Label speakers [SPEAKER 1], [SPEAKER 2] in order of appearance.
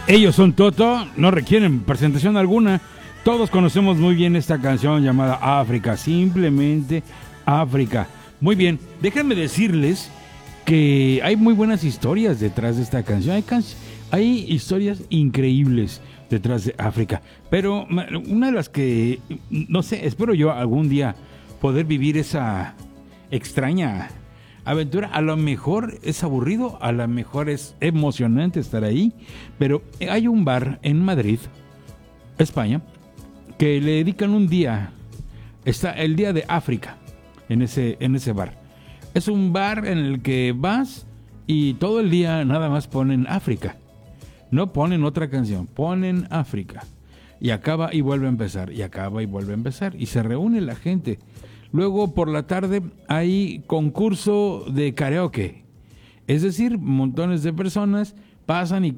[SPEAKER 1] Ellos son Toto, no requieren presentación alguna. Todos conocemos muy bien esta canción llamada África, simplemente África. Muy bien, déjenme decirles que hay muy buenas historias detrás de esta canción. Hay historias increíbles detrás de África. Pero una de las que, no sé, espero yo algún día poder vivir esa extraña aventura. A lo mejor es aburrido, a lo mejor es emocionante estar ahí, pero hay un bar en Madrid, España, que le dedican un día, está el Día de África en ese bar. Es un bar en el que vas y todo el día nada más ponen África. No ponen otra canción, ponen África. Y acaba y vuelve a empezar, y acaba y vuelve a empezar. Y se reúne la gente. Luego por la tarde hay concurso de karaoke. Es decir, montones de personas pasan y